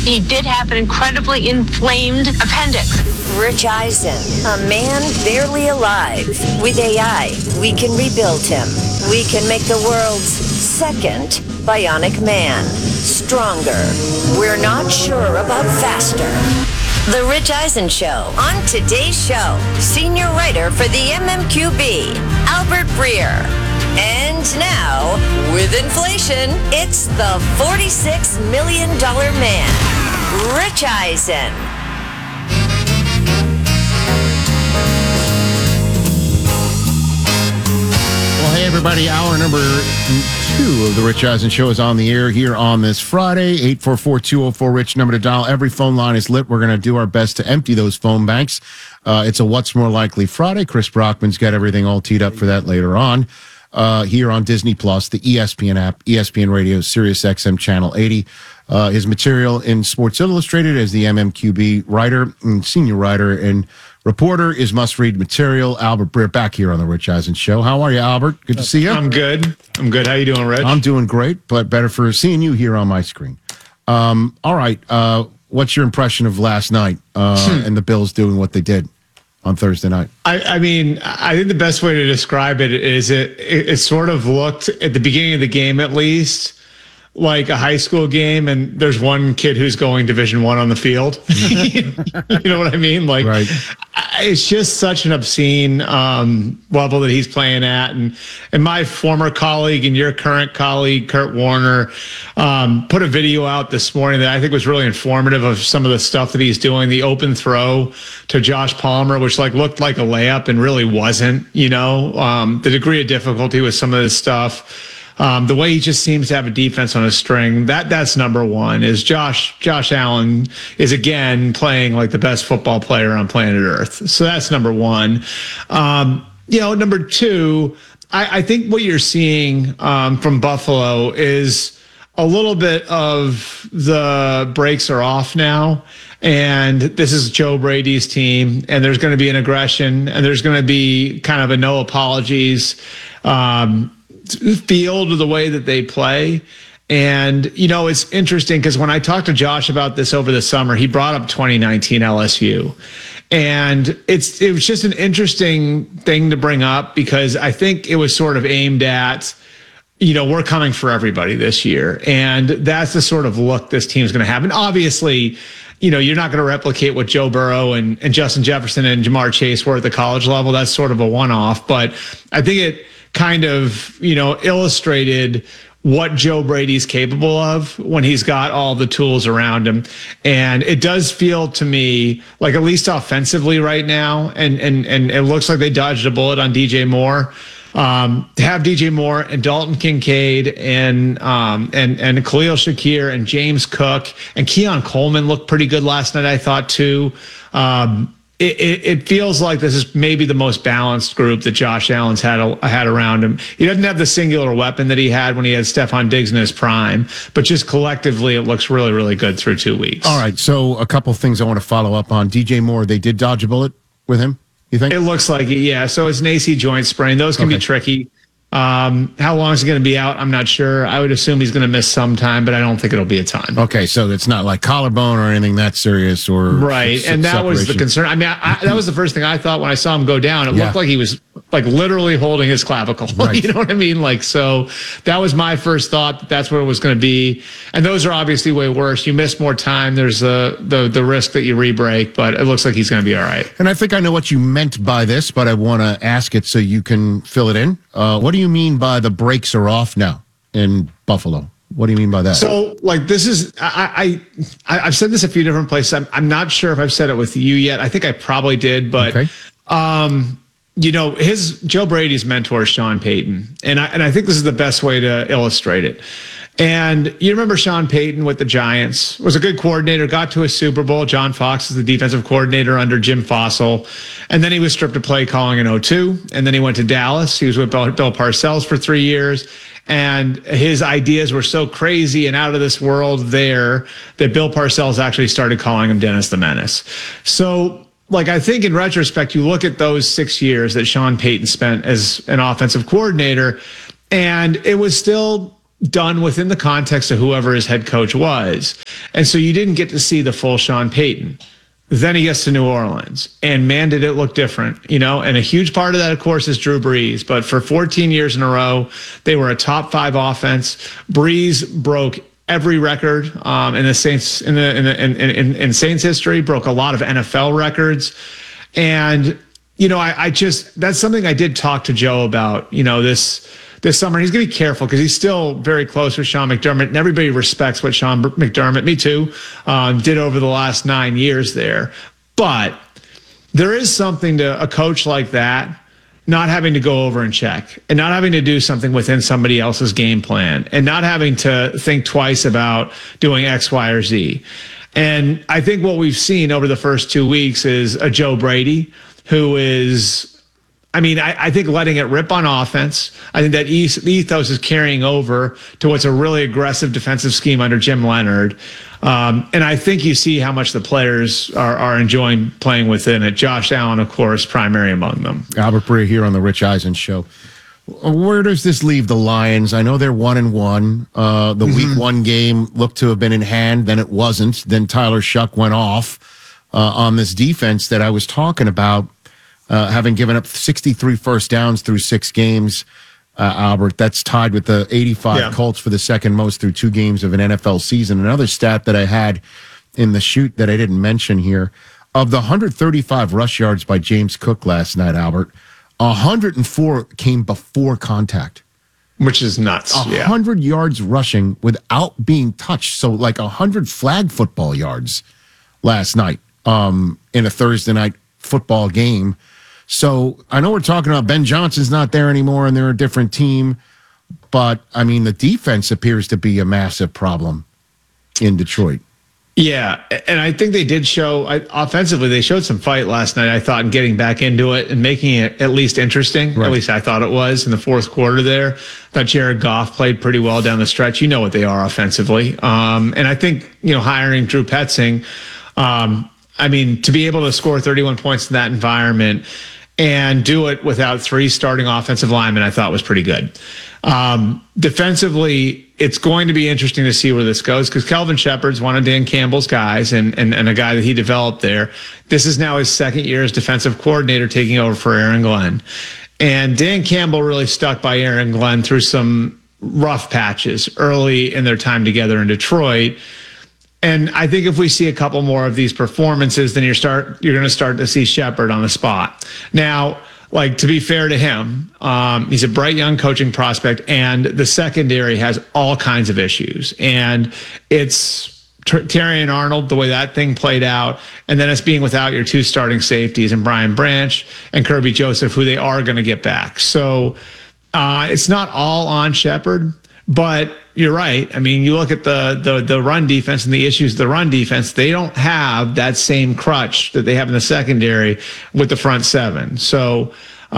He did have an incredibly inflamed appendix. Rich Eisen, a man barely alive. With AI, we can rebuild him. We can make the world's second bionic man. Stronger. We're not sure about faster. The Rich Eisen Show. On today's show, senior writer for the MMQB, Albert Breer. And now, with inflation, it's the $46 million man, Rich Eisen. Well, hey, everybody. Hour number 2 of the Rich Eisen Show is on the air here on this Friday. 844-204-RICH, number to dial. Every phone line is lit. We're going to do our best to empty those phone banks. It's a What's More Likely Friday. Chris Brockman's got everything all teed up for that later on. Here on Disney Plus, the ESPN app, ESPN Radio, Sirius XM Channel 80. His material in Sports Illustrated as the MMQB writer and senior writer and reporter is must-read material. Albert Breer back here on the Rich Eisen Show. How are you, Albert? Good to see you. I'm good. How you doing, Rich? I'm doing great, but better for seeing you here on my screen. All right. What's your impression of last night and the Bills doing what they did on Thursday night? I mean, I think the best way to describe it is it sort of looked, at the beginning of the game at least, like a high school game, and there's one kid who's going Division I on the field. You know what I mean? Like, right. It's just such an obscene level that he's playing at. And my former colleague and your current colleague, Kurt Warner, put a video out this morning that I think was really informative of some of the stuff that he's doing. The open throw to Josh Palmer, which looked like a layup and really wasn't, the degree of difficulty with some of this stuff. The way he just seems to have a defense on a string, that's number one. Is Josh Allen is again playing like the best football player on planet Earth. So that's number one. Number two, I think what you're seeing from Buffalo is a little bit of the brakes are off now. And this is Joe Brady's team, and there's going to be an aggression, and there's going to be kind of a no apologies feel to the way that they play. And, it's interesting because when I talked to Josh about this over the summer, he brought up 2019 LSU. And it was just an interesting thing to bring up because I think it was sort of aimed at, we're coming for everybody this year. And that's the sort of look this team's going to have. And obviously, you're not going to replicate what Joe Burrow and Justin Jefferson and Jamar Chase were at the college level. That's sort of a one-off. But I think it kind of, illustrated what Joe Brady's capable of when he's got all the tools around him. And it does feel to me like, at least offensively right now, and it looks like they dodged a bullet on DJ Moore. To have DJ Moore and Dalton Kincaid and Khalil Shakir and James Cook and Keon Coleman looked pretty good last night, I thought, too. It feels like this is maybe the most balanced group that Josh Allen's had around him. He doesn't have the singular weapon that he had when he had Stephon Diggs in his prime, but just collectively, it looks really, really good through 2 weeks. All right, so a couple things I want to follow up on. DJ Moore, they did dodge a bullet with him, you think? It looks like it, yeah. So it's an AC joint sprain. Those can be tricky. How long is he going to be out? I'm not sure. I would assume he's going to miss some time, but I don't think it'll be a ton. Okay, so it's not like collarbone or anything that serious, or right. And that was the concern. I mean, that was the first thing I thought when I saw him go down. It looked like he was literally holding his clavicle. Right. You know what I mean? So that was my first thought. That's what it was going to be. And those are obviously way worse. You miss more time. There's the risk that you re-break, but it looks like he's going to be all right. And I think I know what you meant by this, but I want to ask it so you can fill it in. What do you mean by the brakes are off now in Buffalo? What do you mean by that? So, this is I've said this a few different places. I'm not sure if I've said it with you yet. I think I probably did, but Joe Brady's mentor is Sean Payton, and I think this is the best way to illustrate it. And you remember Sean Payton with the Giants, was a good coordinator, got to a Super Bowl. John Fox is the defensive coordinator under Jim Fassel. And then he was stripped of play calling in 2002. And then he went to Dallas. He was with Bill Parcells for 3 years. And his ideas were so crazy and out of this world there that Bill Parcells actually started calling him Dennis the Menace. So, I think in retrospect, you look at those 6 years that Sean Payton spent as an offensive coordinator, and it was still done within the context of whoever his head coach was. And so you didn't get to see the full Sean Payton. Then he gets to New Orleans, and man, did it look different, and a huge part of that, of course, is Drew Brees. But for 14 years in a row, they were a top 5 offense. Brees broke every record in the Saints in Saints history, broke a lot of NFL records. And, I just, that's something I did talk to Joe about, this summer. He's going to be careful because he's still very close with Sean McDermott, and everybody respects what Sean McDermott, me too, did over the last 9 years there. But there is something to a coach like that not having to go over and check, and not having to do something within somebody else's game plan, and not having to think twice about doing X, Y, or Z. And I think what we've seen over the first 2 weeks is a Joe Brady who is, I think letting it rip on offense. I think that ethos is carrying over to what's a really aggressive defensive scheme under Jim Leonard. And I think you see how much the players are enjoying playing within it. Josh Allen, of course, primary among them. Albert Brea here on the Rich Eisen Show. Where does this leave the Lions? I know they're 1-1. The week 1 game looked to have been in hand, then it wasn't. Then Tyler Shuck went off on this defense that I was talking about. Having given up 63 first downs through 6 games, Albert, that's tied with the 85 Colts for the second most through 2 games of an NFL season. Another stat that I had in the shoot that I didn't mention here, of the 135 rush yards by James Cook last night, Albert, 104 came before contact. Which is nuts. 100 yards rushing without being touched. So like 100 flag football yards last night in a Thursday night football game. So I know we're talking about Ben Johnson's not there anymore and they're a different team, but the defense appears to be a massive problem in Detroit. Yeah, and I think they did show, offensively, they showed some fight last night, I thought, in getting back into it and making it at least interesting. Right. At least I thought it was in the fourth quarter there. I thought Jared Goff played pretty well down the stretch. You know what they are offensively. And I think, hiring Drew Petzing, to be able to score 31 points in that environment and do it without 3 starting offensive linemen, I thought was pretty good. Defensively, it's going to be interesting to see where this goes because Kelvin Shepard's one of Dan Campbell's guys and a guy that he developed there. This is now his second year as defensive coordinator taking over for Aaron Glenn. And Dan Campbell really stuck by Aaron Glenn through some rough patches early in their time together in Detroit. And I think if we see a couple more of these performances, then you're going to start to see Shepard on the spot. Now, to be fair to him, he's a bright young coaching prospect, and the secondary has all kinds of issues. And it's Terry and Arnold, the way that thing played out, and then it's being without your 2 starting safeties and Brian Branch and Kirby Joseph, who they are going to get back. So it's not all on Shepard. But you're right. You look at the run defense and the issues of the run defense, they don't have that same crutch that they have in the secondary with the front 7. So,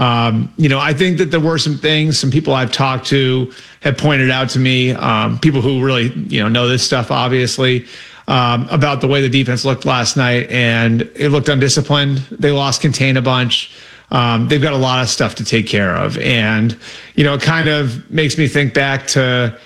I think that there were some things, some people I've talked to have pointed out to me, people who really, know this stuff, obviously, about the way the defense looked last night, and it looked undisciplined. They lost contain a bunch. They've got a lot of stuff to take care of. And, it kind of makes me think back to,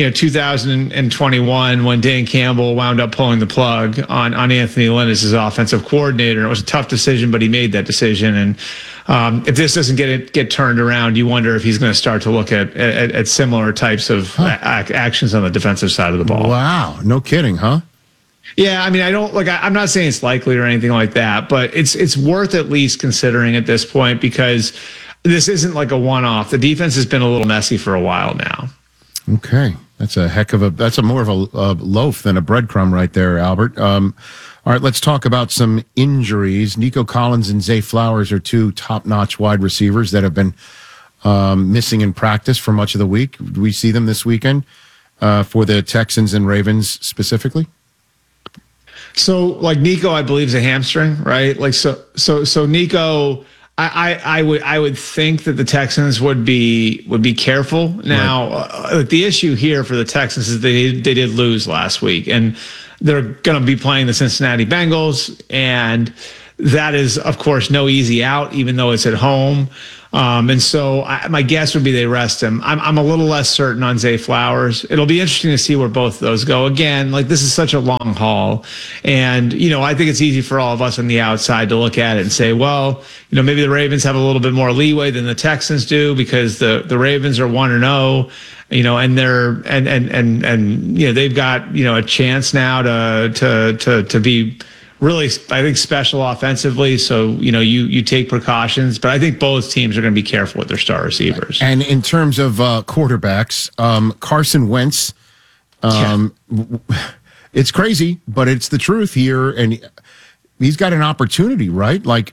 2021 when Dan Campbell wound up pulling the plug on Anthony Lynn as his offensive coordinator. It was a tough decision, but he made that decision. And if this doesn't get turned around, you wonder if he's going to start to look at similar types of actions on the defensive side of the ball. Wow. No kidding, huh? Yeah, I'm not saying it's likely or anything like that, but it's worth at least considering at this point because this isn't like a one-off. The defense has been a little messy for a while now. Okay. That's more of a loaf than a breadcrumb right there, Albert. All right, let's talk about some injuries. Nico Collins and Zay Flowers are 2 top-notch wide receivers that have been missing in practice for much of the week. Do we see them this weekend for the Texans and Ravens specifically? So, Nico, I believe, is a hamstring, right? So Nico, I would think that the Texans would be careful. Now, right. The issue here for the Texans is they did lose last week, and they're going to be playing the Cincinnati Bengals, and that is, of course, no easy out, even though it's at home. And so my guess would be they rest him. I'm a little less certain on Zay Flowers. It'll be interesting to see where both of those go. Again, like this is such a long haul. And, I think it's easy for all of us on the outside to look at it and say, well, maybe the Ravens have a little bit more leeway than the Texans do because the Ravens are 1-0. And they're they've got a chance now to be really, I think, special offensively. So you take precautions, but I think both teams are going to be careful with their star receivers. And in terms of quarterbacks, Carson Wentz, it's crazy, but it's the truth here, and he's got an opportunity, right? Like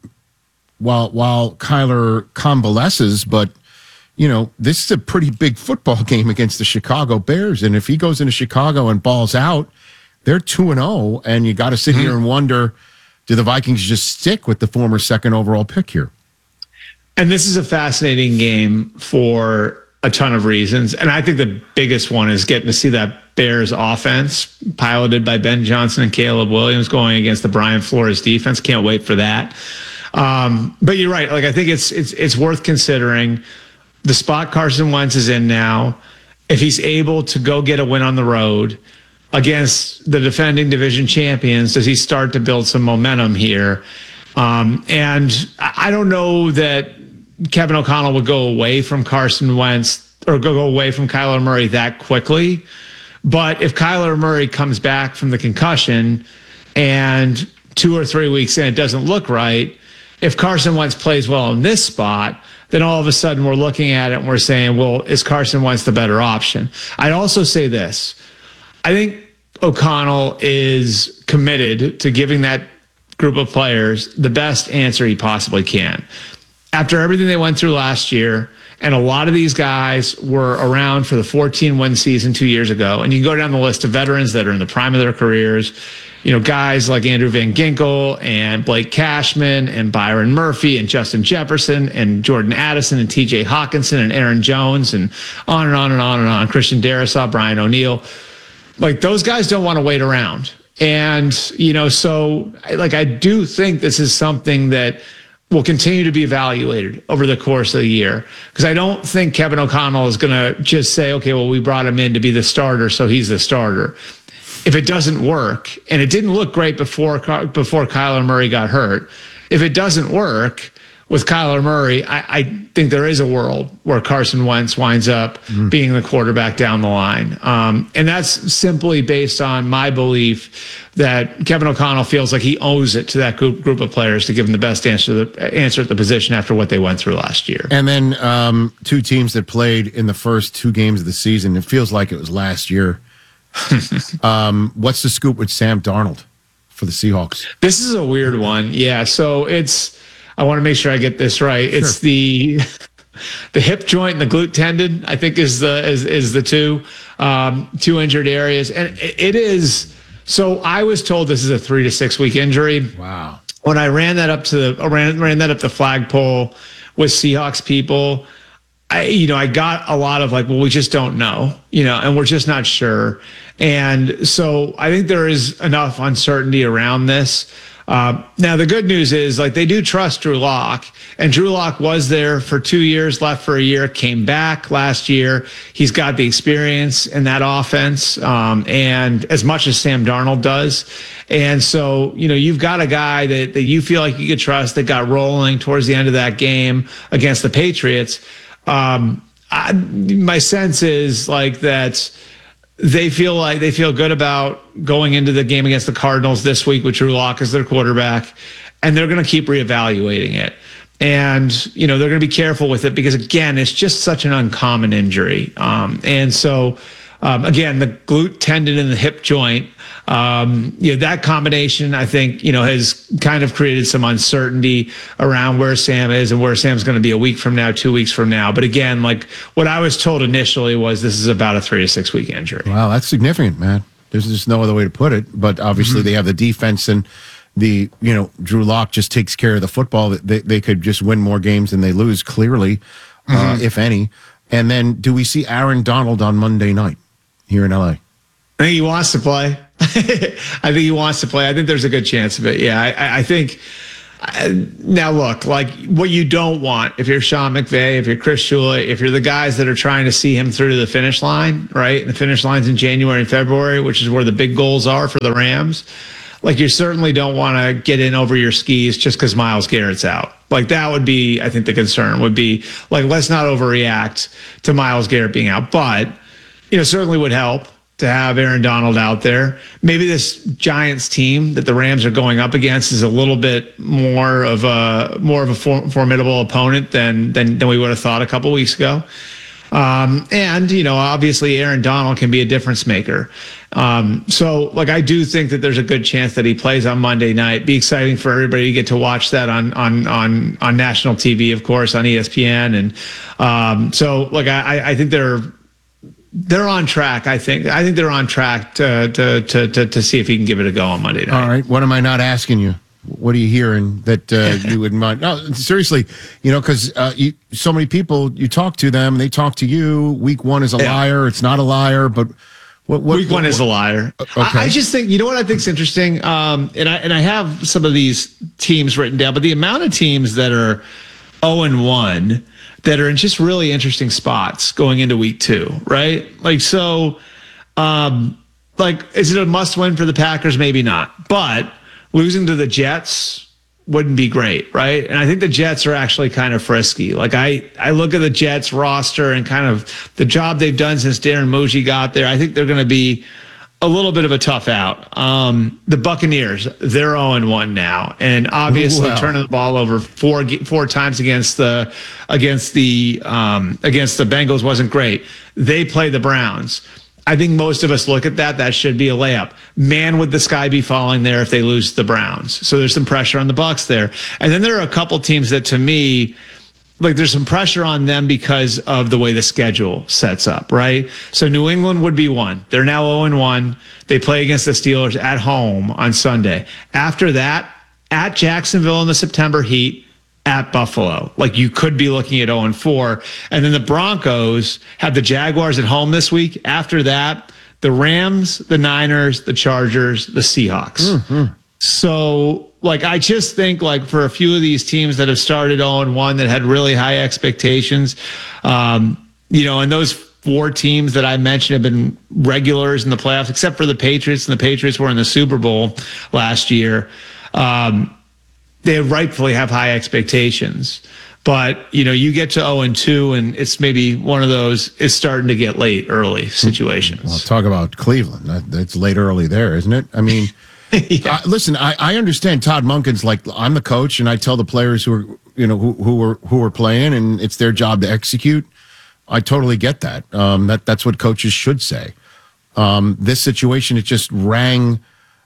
while Kyler convalesces, but. This is a pretty big football game against the Chicago Bears. And if he goes into Chicago and balls out, they're 2-0. And you got to sit here and wonder, do the Vikings just stick with the former second overall pick here? And this is a fascinating game for a ton of reasons. And I think the biggest one is getting to see that Bears offense piloted by Ben Johnson and Caleb Williams going against the Brian Flores defense. Can't wait for that. But you're right. Like, I think it's worth considering. The spot Carson Wentz is in now, if he's able to go get a win on the road against the defending division champions, does he start to build some momentum here? And I don't know that Kevin O'Connell would go away from Carson Wentz or go away from Kyler Murray that quickly. But if Kyler Murray comes back from the concussion and 2 or 3 weeks in, it doesn't look right, if Carson Wentz plays well in this spot, then all of a sudden we're looking at it and we're saying, well, is Carson Wentz the better option? I'd also say this. I think O'Connell is committed to giving that group of players the best answer he possibly can. After everything they went through last year, and a lot of these guys were around for the 14-win season 2 years ago, and you can go down the list of veterans that are in the prime of their careers, guys like Andrew Van Ginkel and Blake Cashman and Byron Murphy and Justin Jefferson and Jordan Addison and TJ Hawkinson and Aaron Jones and on and on and on and on. Christian Darrisaw, Brian O'Neill. Like, those guys don't want to wait around. And, so I do think this is something that will continue to be evaluated over the course of the year. Because I don't think Kevin O'Connell is going to just say, okay, well, we brought him in to be the starter, so he's the starter. If it doesn't work, and it didn't look great before Kyler Murray got hurt, if it doesn't work with Kyler Murray, I think there is a world where Carson Wentz winds up being the quarterback down the line. And that's simply based on my belief that Kevin O'Connell feels like he owes it to that group of players to give him the best answer at the position after what they went through last year. And then 2 teams that played in the first 2 games of the season, it feels like it was last year. What's the scoop with Sam Darnold for the Seahawks? This is a weird one. Yeah. So I want to make sure I get this right. Sure. It's the hip joint and the glute tendon, I think is the two injured areas. And it is. So I was told this is a 3 to 6 week injury. Wow. When I ran that up the flagpole with Seahawks people, I got a lot of like, well, we just don't know, and we're just not sure. And so I think there is enough uncertainty around this. Now, the good news is, like, they do trust Drew Lock, and Drew Lock was there for 2 years, left for a year, came back last year. He's got the experience in that offense, and as much as Sam Darnold does. And so, you've got a guy that you feel like you could trust that got rolling towards the end of that game against the Patriots. My sense is like that they feel good about going into the game against the Cardinals this week with Drew Lock as their quarterback, and they're going to keep reevaluating it. And, they're going to be careful with it because, again, it's just such an uncommon injury. And so, again, the glute tendon and the hip joint, that combination, I think, has kind of created some uncertainty around where Sam is and where Sam's going to be a week from now, 2 weeks from now. But again, like what I was told initially was this is about a 3 to 6 week injury. Wow, that's significant, man. There's just no other way to put it. But obviously they have the defense, and Drew Lock just takes care of the football. They could just win more games than they lose, clearly, if any. And then do we see Aaron Donald on Monday night here in LA? I think he wants to play. I think he wants to play. I think there's a good chance of it. Yeah, I think Now, look, like what you don't want if you're Sean McVay, if you're Chris Shula, if you're the guys that are trying to see him through to the finish line, right? And the finish line's in January and February, which is where the big goals are for the Rams. Like, you certainly don't want to get in over your skis just because Myles Garrett's out. Like, that would be, I think the concern would be, like, let's not overreact to Myles Garrett being out. But, certainly would help to have Aaron Donald out there. Maybe this Giants team that the Rams are going up against is a little bit more of a formidable opponent than we would have thought a couple weeks ago. And obviously Aaron Donald can be a difference maker. So like, I do think that there's a good chance that he plays on Monday night. Be exciting for everybody to get to watch that on national TV, of course, on ESPN. And so like, I think they're on track. I think they're on track to see if he can give it a go on Monday night. All right. What am I not asking you? What are you hearing that you wouldn't mind? No, seriously, because so many people, you talk to them, they talk to you. Week 1 is a liar. It's not a liar, but week 1 is a liar. Okay. I just think, what I think is interesting, and I have some of these teams written down, but the amount of teams that are 0-1 that are in just really interesting spots going into week 2, right? Like, so, is it a must win for the Packers? Maybe not, but losing to the Jets wouldn't be great, right? And I think the Jets are actually kind of frisky. Like, I look at the Jets roster and kind of the job they've done since Darren Muji got there. I think they're going to be a little bit of a tough out. The Buccaneers, they're 0-1 now, and obviously turning the ball over four times against the Bengals wasn't great. They play the Browns. I think most of us look at that should be a layup. Man, would the sky be falling there if they lose the Browns? So there's some pressure on the Bucs there. And then there are a couple teams that, to me, like, there's some pressure on them because of the way the schedule sets up, right? So New England would be one. They're now 0-1. They play against the Steelers at home on Sunday. After that, at Jacksonville in the September heat, at Buffalo. Like, you could be looking at 0-4. And then the Broncos have the Jaguars at home this week. After that, the Rams, the Niners, the Chargers, the Seahawks. Mm-hmm. So, like, I just think, like, for a few of these teams that have started 0-1 that had really high expectations, and those 4 teams that I mentioned have been regulars in the playoffs, except for the Patriots, and the Patriots were in the Super Bowl last year. They rightfully have high expectations. But, you get to 0-2, and it's maybe one of those, it's starting to get late early situations. Well, talk about Cleveland. That's late early there, isn't it? I mean, yeah. Listen, I understand Todd Monken's like, I'm the coach, and I tell the players who are, who are playing, and it's their job to execute. I totally get that. That's what coaches should say. This situation, it just rang,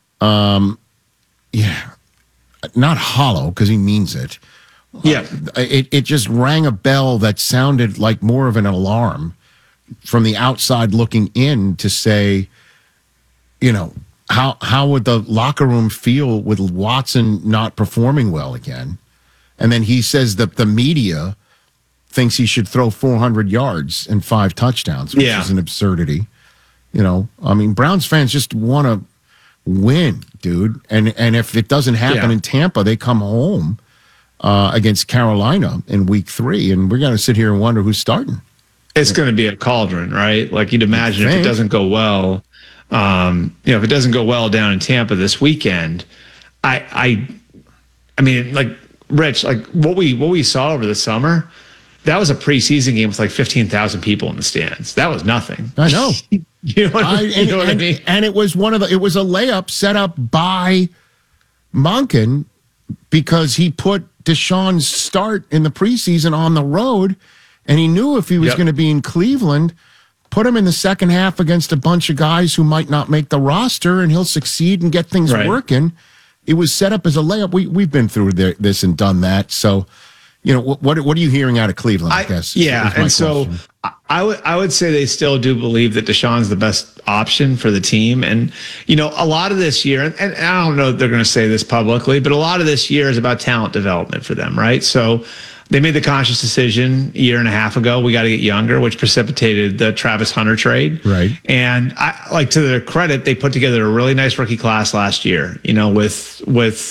not hollow, because he means it. Yeah. It just rang a bell that sounded like more of an alarm from the outside looking in to say, how would the locker room feel with Watson not performing well again? And then he says that the media thinks he should throw 400 yards and 5 touchdowns, which is an absurdity. Browns fans just want to win, dude. And if it doesn't happen in Tampa, they come home against Carolina in week 3, and we're going to sit here and wonder who's starting. It's going to be a cauldron, right? Like, you'd imagine if it doesn't go well, if it doesn't go well down in Tampa this weekend, I mean, like, Rich, like what we saw over the summer, that was a preseason game with like 15,000 people in the stands. That was nothing. I know. You know what I mean? And it was it was a layup set up by Monken because he put Deshaun's start in the preseason on the road, and he knew if he was going to be in Cleveland, put him in the second half against a bunch of guys who might not make the roster, and he'll succeed and get things working. It was set up as a layup. We've been through this and done that. So, what are you hearing out of Cleveland, I guess? Yeah, and so I would say they still do believe that Deshaun's the best option for the team. And, a lot of this year, and I don't know if they're going to say this publicly, but a lot of this year is about talent development for them, right? So they made the conscious decision a year and a half ago, we got to get younger, which precipitated the Travis Hunter trade. Right. And to their credit, they put together a really nice rookie class last year, with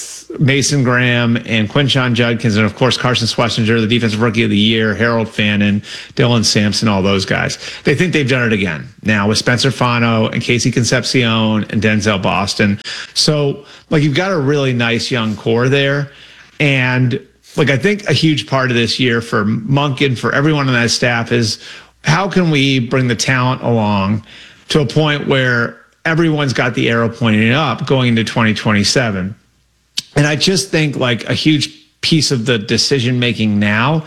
Mason Graham and Quinshon Judkins, and of course Carson Schlesinger, the defensive rookie of the year, Harold Fannin, Dylan Sampson, all those guys. They think they've done it again now with Spencer Fano and Casey Concepcion and Denzel Boston. So like you've got a really nice young core there. And like I think a huge part of this year for Monken, for everyone on that staff is how can we bring the talent along to a point where everyone's got the arrow pointing up going into 2027. And I just think like a huge piece of the decision making now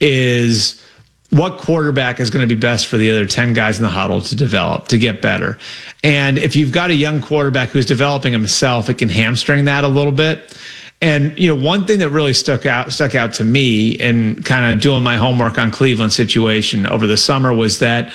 is what quarterback is going to be best for the other 10 guys in the huddle to develop, to get better. And if you've got a young quarterback who's developing himself, it can hamstring that a little bit. And, you know, one thing that really stuck out to me in kind of doing my homework on Cleveland situation over the summer was that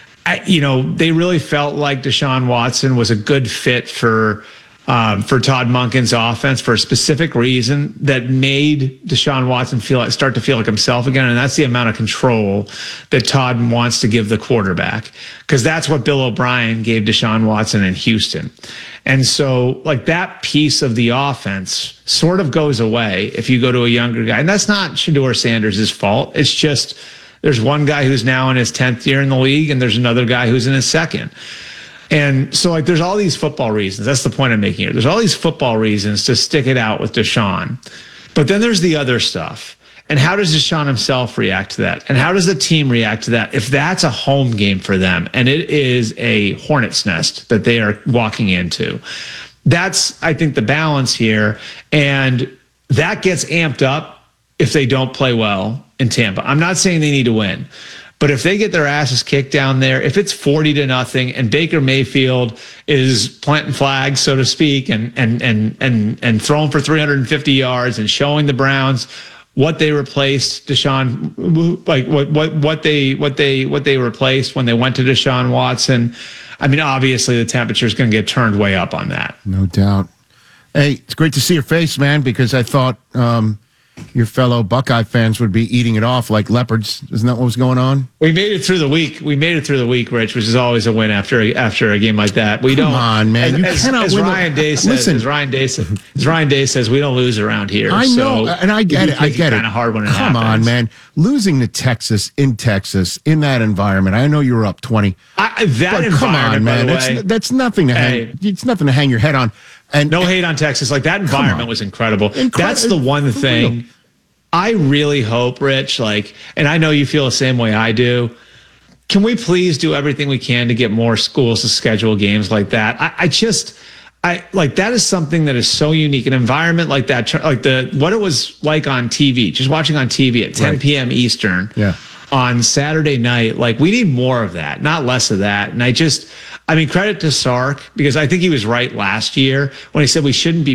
they really felt like Deshaun Watson was a good fit for Todd Monken's offense for a specific reason that made Deshaun Watson start to feel like himself again. And that's the amount of control that Todd wants to give the quarterback, because that's what Bill O'Brien gave Deshaun Watson in Houston. And so like that piece of the offense sort of goes away if you go to a younger guy. And that's not Shedeur Sanders' fault. It's just, there's one guy who's now in his 10th year in the league, and there's another guy who's in his second. And so, like, there's all these football reasons. That's the point I'm making here. There's all these football reasons to stick it out with Deshaun. But then there's the other stuff. And how does Deshaun himself react to that? And how does the team react to that if that's a home game for them and it is a hornet's nest that they are walking into? That's, I think, the balance here. And that gets amped up if they don't play well in Tampa. I'm not saying they need to win, but if they get their asses kicked down there, if it's 40-0 and Baker Mayfield is planting flags, so to speak, and throwing for 350 yards and showing the Browns what they replaced Deshaun, like what they replaced when they went to Deshaun Watson, I mean, obviously the temperature is going to get turned way up on that. No doubt. Hey, it's great to see your face, man, because I thought your fellow Buckeye fans would be eating it off like leopards. Isn't that what was going on? We made it through the week. Rich, which is always a win after a game like that. We don't. Come on, man. As Ryan Day says, we don't lose around here. I know, and I get it. I get it. Kind of hard when it happens. Come on, man. Losing to Texas in that environment. I know you were up 20. Come on, man. That's nothing to hang. It's nothing to hang your head on. And no hate on Texas. Like that environment was incredible. That's the one thing I really hope, Rich, like, and I know you feel the same way I do. Can we please do everything we can to get more schools to schedule games like that? I like that is something that is so unique. An environment like that, like what it was like on TV, just watching on TV at 10 p.m. Eastern on Saturday night. Like we need more of that, not less of that. And I mean, credit to Sark, because I think he was right last year when he said they shouldn't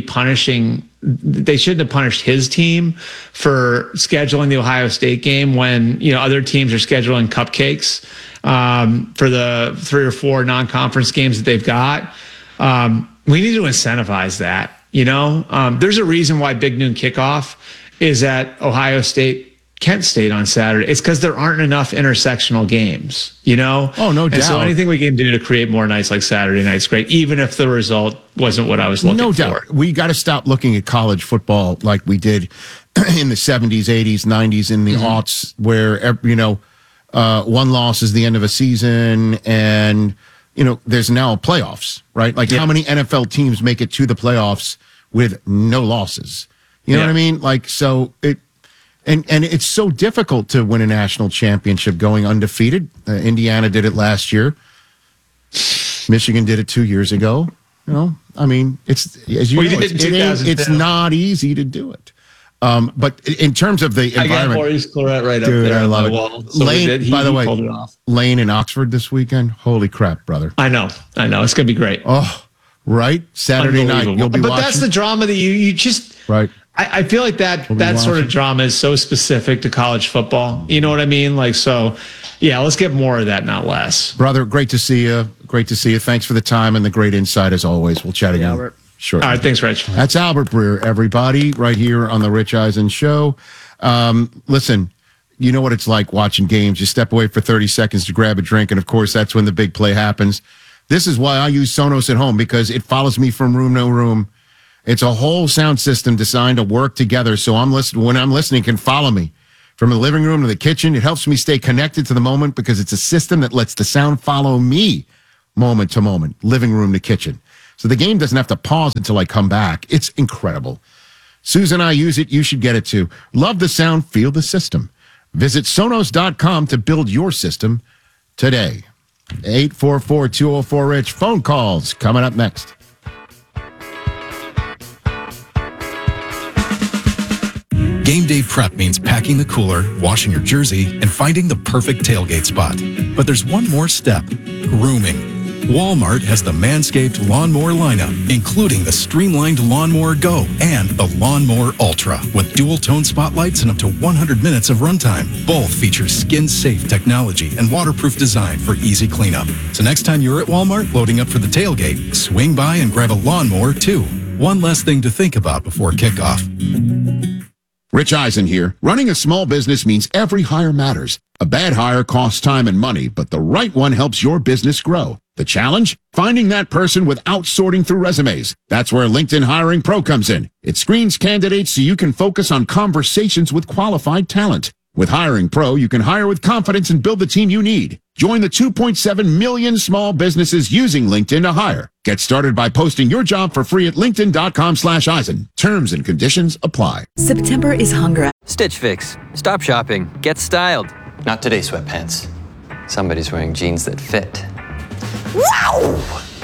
have punished his team for scheduling the Ohio State game when, other teams are scheduling cupcakes for the 3 or 4 non-conference games that they've got. We need to incentivize that, There's a reason why Big Noon Kickoff is at Ohio State, Kent State on Saturday. It's because there aren't enough intersectional games, Oh, no doubt. And so anything we can do to create more nights like Saturday night's great, even if the result wasn't what I was looking for. No doubt. We got to stop looking at college football like we did in the 70s, 80s, 90s, in the aughts, where, one loss is the end of a season and, there's now playoffs, right? Like how many NFL teams make it to the playoffs with no losses? You know what I mean? Like, so And it's so difficult to win a national championship going undefeated. Indiana did it last year. Michigan did it 2 years ago. I mean, it's it's not easy to do it. But in terms of the environment, I got Maurice Clarett right dude, up there. I love it. Wall. So Lane, by the way, Lane in Oxford this weekend. Holy crap, brother! I know. It's gonna be great. Oh, right, Saturday night you'll be watching. But that's the drama that you just right. I feel like that sort of drama is so specific to college football. You know what I mean? Like, so, yeah, let's get more of that, not less. Brother, great to see you. Great to see you. Thanks for the time and the great insight as always. We'll chat again. Albert. Sure. All right, thanks, Rich. That's Albert Breer, everybody, right here on the Rich Eisen Show. Listen, you know what it's like watching games. You step away for 30 seconds to grab a drink, and, of course, that's when the big play happens. This is why I use Sonos at home, because it follows me from room to room. It's a whole sound system designed to work together. So when I'm listening, can follow me from the living room to the kitchen. It helps me stay connected to the moment because it's a system that lets the sound follow me moment to moment, living room to kitchen. So the game doesn't have to pause until I come back. It's incredible. Susan and I use it. You should get it too. Love the sound, feel the system. Visit Sonos.com to build your system today. 844-204-RICH. Phone calls coming up next. Game day prep means packing the cooler, washing your jersey, and finding the perfect tailgate spot. But there's one more step: grooming. Walmart has the Manscaped Lawnmower lineup, including the streamlined Lawnmower Go and the Lawnmower Ultra, with dual-tone spotlights and up to 100 minutes of runtime. Both feature skin-safe technology and waterproof design for easy cleanup. So next time you're at Walmart loading up for the tailgate, swing by and grab a lawnmower too. One less thing to think about before kickoff. Rich Eisen here. Running a small business means every hire matters. A bad hire costs time and money, but the right one helps your business grow. The challenge? Finding that person without sorting through resumes. That's where LinkedIn Hiring Pro comes in. It screens candidates so you can focus on conversations with qualified talent. With Hiring Pro, you can hire with confidence and build the team you need. Join the 2.7 million small businesses using LinkedIn to hire. Get started by posting your job for free at linkedin.com/Eisen. Terms and conditions apply. September is hunger. Stitch Fix. Stop shopping. Get styled. Not today, sweatpants. Somebody's wearing jeans that fit. Wow!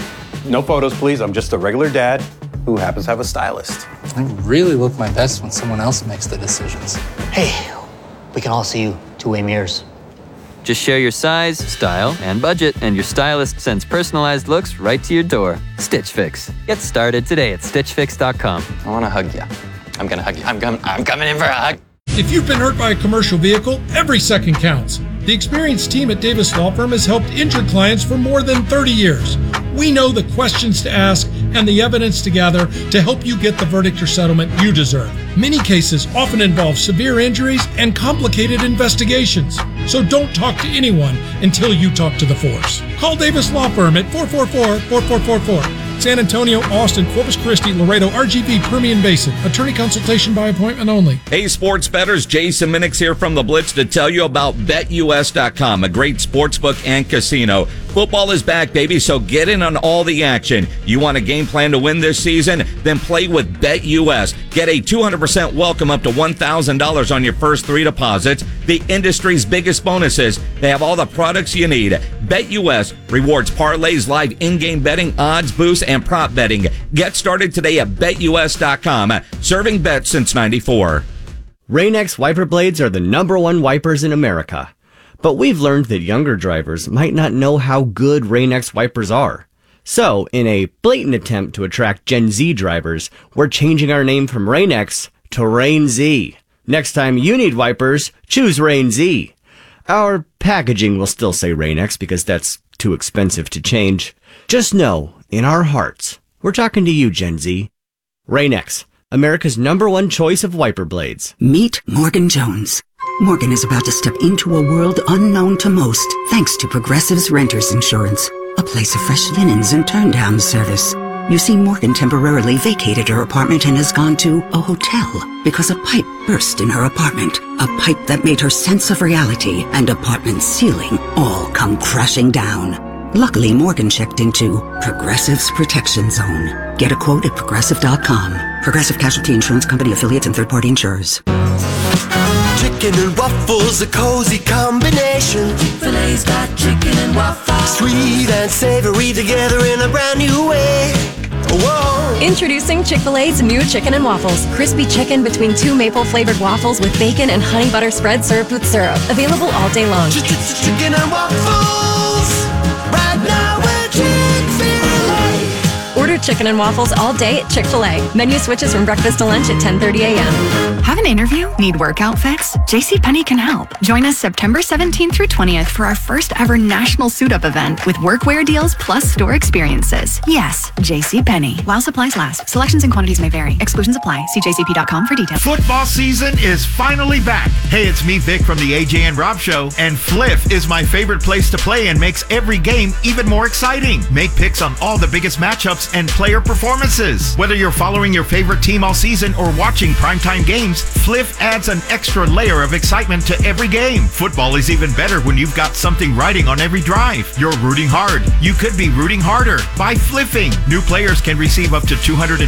No photos, please. I'm just a regular dad who happens to have a stylist. I really look my best when someone else makes the decisions. Hey, we can all see you two-way mirrors. Just share your size, style, and budget, and your stylist sends personalized looks right to your door. Stitch Fix. Get started today at StitchFix.com. I want to hug you. I'm going to hug you. I'm coming in for a hug. If you've been hurt by a commercial vehicle, every second counts. The experienced team at Davis Law Firm has helped injured clients for more than 30 years. We know the questions to ask and the evidence to gather to help you get the verdict or settlement you deserve. Many cases often involve severe injuries and complicated investigations. So don't talk to anyone until you talk to the force. Call Davis Law Firm at 444-4444. San Antonio, Austin, Corpus Christi, Laredo, RGV, Permian Basin. Attorney consultation by appointment only. Hey, sports bettors, Jason Minix here from The Blitz to tell you about BetUS.com, a great sportsbook and casino. Football is back, baby, so get in on all the action. You want a game plan to win this season? Then play with BetUS. Get a 200% welcome up to $1,000 on your first 3 deposits. The industry's biggest bonuses. They have all the products you need. BetUS rewards parlays, live in-game betting, odds boosts, and prop betting. Get started today at BetUS.com. Serving bets since '94. Rain-X wiper blades are the #1 wipers in America. But we've learned that younger drivers might not know how good Rain-X wipers are. So, in a blatant attempt to attract Gen Z drivers, we're changing our name from Rain-X to Rain-Z. Next time you need wipers, choose Rain-Z. Our packaging will still say Rain-X because that's too expensive to change. Just know, in our hearts, we're talking to you, Gen Z. Rain-X, America's #1 choice of wiper blades. Meet Morgan Jones. Morgan is about to step into a world unknown to most, thanks to Progressive's Renters Insurance, a place of fresh linens and turn-down service. You see, Morgan temporarily vacated her apartment and has gone to a hotel because a pipe burst in her apartment. A pipe that made her sense of reality and apartment ceiling all come crashing down. Luckily, Morgan checked into Progressive's Protection Zone. Get a quote at Progressive.com. Progressive Casualty Insurance Company, affiliates, and third-party insurers. Chicken and waffles, a cozy combination. Chick-fil-A's got chicken and waffles. Sweet and savory together in a brand new way. Whoa. Introducing Chick-fil-A's new chicken and waffles. Crispy chicken between 2 maple-flavored waffles with bacon and honey butter spread served with syrup. Available all day long. Chicken and waffles. Right now we're Chick-fil-A. Order chicken and waffles all day at Chick-fil-A. Menu switches from breakfast to lunch at 10:30 a.m. Have an interview? Need work outfits? JCPenney can help. Join us September 17th through 20th for our first ever national suit-up event with workwear deals plus store experiences. Yes, JCPenney. While supplies last. Selections and quantities may vary. Exclusions apply. See jcp.com for details. Football season is finally back. Hey, it's me, Vic, from the AJ and Rob Show, and Fliff is my favorite place to play and makes every game even more exciting. Make picks on all the biggest matchups and player performances. Whether you're following your favorite team all season or watching primetime games, Fliff adds an extra layer of excitement to every game. Football is even better when you've got something riding on every drive. You're rooting hard. You could be rooting harder by Fliffing. New players can receive up to $250